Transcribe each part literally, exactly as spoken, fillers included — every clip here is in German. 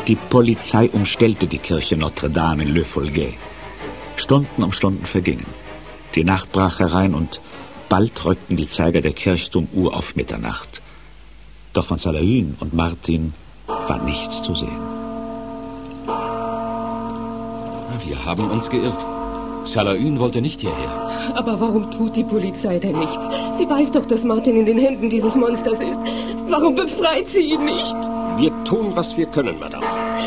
Die Polizei umstellte die Kirche Notre-Dame in Le Folguet. Stunden um Stunden vergingen. Die Nacht brach herein und bald rückten die Zeiger der Kirchturmuhr auf Mitternacht. Doch von Salaün und Martin war nichts zu sehen. Wir haben uns geirrt. Salaün wollte nicht hierher. Aber warum tut die Polizei denn nichts? Sie weiß doch, dass Martin in den Händen dieses Monsters ist. Warum befreit sie ihn nicht? Wir tun, was wir können, Madame.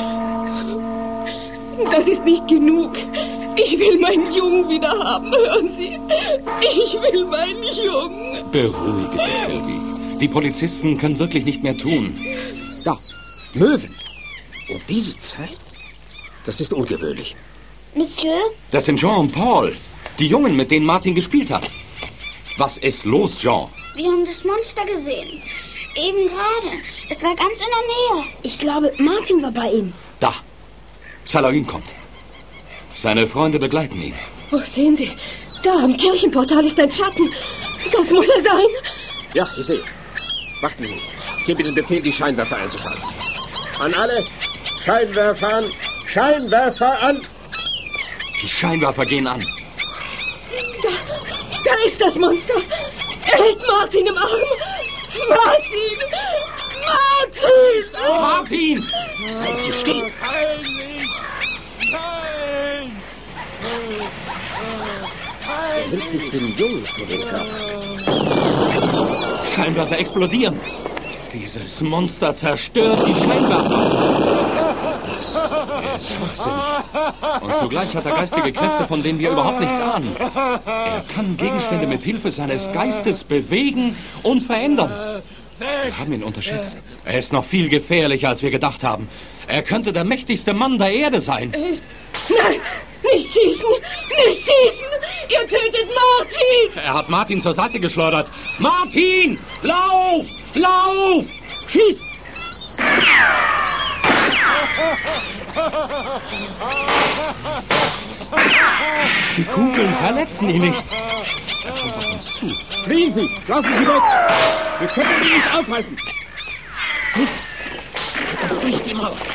Das ist nicht genug. Ich will meinen Jungen wieder haben, hören Sie? Ich will meinen Jungen. Beruhige dich, Sylvie. Die Polizisten können wirklich nicht mehr tun. Da, Möwen. Um diese Zeit? Das ist ungewöhnlich. Monsieur? Das sind Jean und Paul. Die Jungen, mit denen Martin gespielt hat. Was ist los, Jean? Wir haben das Monster gesehen. Eben gerade. Es war ganz in der Nähe. Ich glaube, Martin war bei ihm. Da. Salaün kommt. Seine Freunde begleiten ihn. Oh, sehen Sie. Da am Kirchenportal ist ein Schatten. Das muss er sein. Ja, ich sehe. Warten Sie. Ich gebe den Befehl, die Scheinwerfer einzuschalten. An alle. Scheinwerfer an. Scheinwerfer an. Die Scheinwerfer gehen an. Da, da ist das Monster. Er hält Martin im Arm. Martin! Martin! Martin! Seien Sie still. Er hält sich den Jungen vor den Körper. Scheinwerfer explodieren. Dieses Monster zerstört die Scheinwerfer. Er ist schwachsinnig. Und zugleich hat er geistige Kräfte, von denen wir überhaupt nichts ahnen. Er kann Gegenstände mit Hilfe seines Geistes bewegen und verändern. Wir haben ihn unterschätzt. Er ist noch viel gefährlicher, als wir gedacht haben. Er könnte der mächtigste Mann der Erde sein. Er ist... Nein! Nicht schießen! Nicht schießen! Ihr tötet Martin! Er hat Martin zur Seite geschleudert. Martin! Lauf! Lauf! Schieß! Die Kugeln verletzen ihn nicht. Er kommt auf uns zu. Fliehen Sie! Laufen Sie weg! Wir können ihn nicht aufhalten! Sehen Sie! Er bricht die Mauer!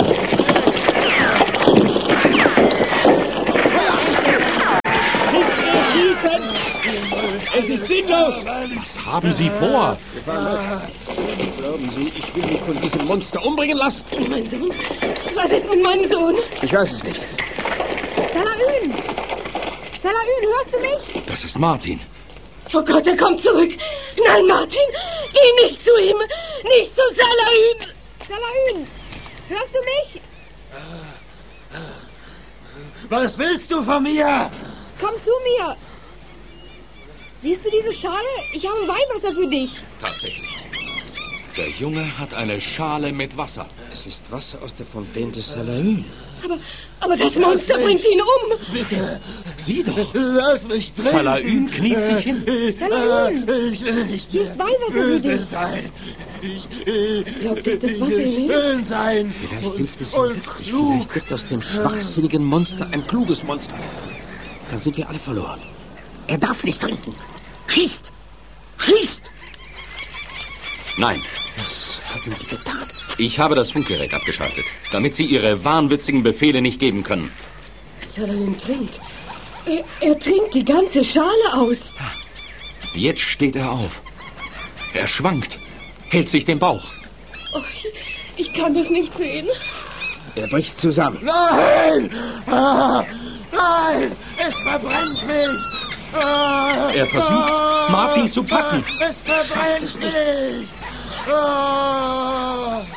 Nicht mehr schießen! Es ist sinnlos! Was haben Sie vor? Glauben Sie, ich will mich von diesem Monster umbringen lassen? Mein Sohn? Was ist mit meinem Sohn? Ich weiß es nicht. Salaün! Salaün, hörst du mich? Das ist Martin. Oh Gott, er kommt zurück. Nein, Martin, geh nicht zu ihm. Nicht zu Salaün. Salaün, hörst du mich? Was willst du von mir? Komm zu mir. Siehst du diese Schale? Ich habe Weihwasser für dich. Tatsächlich. Der Junge hat eine Schale mit Wasser. Es ist Wasser aus der Fontaine de Salaün. Aber, aber das Monster bringt ihn um. Bitte. Sieh doch. Lass mich drin. Salaün kniet sich hin. Salaün. Ich will nicht Hier ist Weihwasser für böse dich. sein. Ich, ich, Glaubt, ist das ich Wasser will ihm hilft? schön sein. Vielleicht und, hilft es ihm und wirklich. klug. Vielleicht wird aus dem schwachsinnigen Monster ein kluges Monster. Dann sind wir alle verloren. Er darf nicht trinken. Schießt! Schießt! Nein, Was haben Sie getan? ich habe das Funkgerät abgeschaltet, damit Sie Ihre wahnwitzigen Befehle nicht geben können. Salaün trinkt. Er, er trinkt die ganze Schale aus. Jetzt steht er auf. Er schwankt, hält sich den Bauch. Oh, ich, ich kann das nicht sehen. Er bricht zusammen. Nein! Ah, nein! Es verbrennt mich! Ah, Er versucht, ah, Martin zu packen. Es verbrennt es nicht. mich! Ah.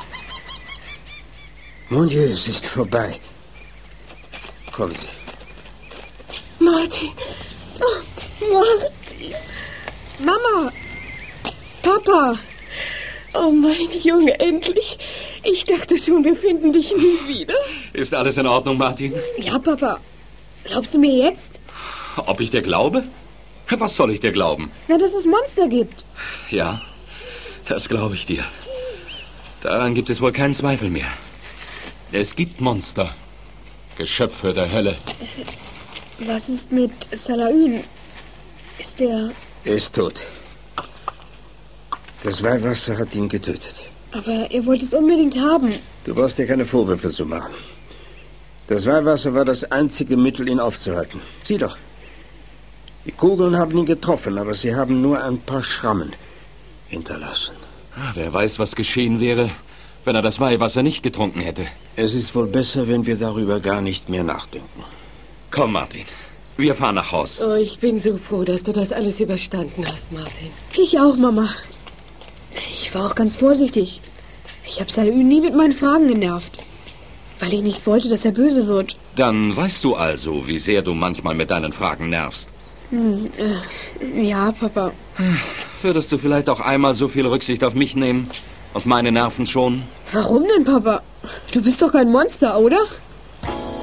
Mon Dieu, es ist vorbei. Kommen Sie. Martin. Oh, Martin. Mama. Papa. Oh, mein Junge, endlich. Ich dachte schon, wir finden dich nie wieder. Ist alles in Ordnung, Martin? Ja, Papa. Glaubst du mir jetzt? Ob ich dir glaube? Was soll ich dir glauben? Na, dass es Monster gibt. Ja, das glaube ich dir. Daran gibt es wohl keinen Zweifel mehr. Es gibt Monster. Geschöpfe der Hölle. Was ist mit Salaün? Ist er... Er ist tot. Das Weihwasser hat ihn getötet. Aber ihr wollt es unbedingt haben. Du brauchst dir keine Vorwürfe zu machen. Das Weihwasser war das einzige Mittel, ihn aufzuhalten. Sieh doch. Die Kugeln haben ihn getroffen, aber sie haben nur ein paar Schrammen hinterlassen. Ah, wer weiß, was geschehen wäre, wenn er das Weihwasser nicht getrunken hätte. Es ist wohl besser, wenn wir darüber gar nicht mehr nachdenken. Komm, Martin. Wir fahren nach Haus. Oh, ich bin so froh, dass du das alles überstanden hast, Martin. Ich auch, Mama. Ich war auch ganz vorsichtig. Ich habe Salü nie mit meinen Fragen genervt. Weil ich nicht wollte, dass er böse wird. Dann weißt du also, wie sehr du manchmal mit deinen Fragen nervst. Hm, äh, ja, Papa. Würdest du vielleicht auch einmal so viel Rücksicht auf mich nehmen? Und meine Nerven schonen? Warum denn, Papa? Du bist doch kein Monster, oder?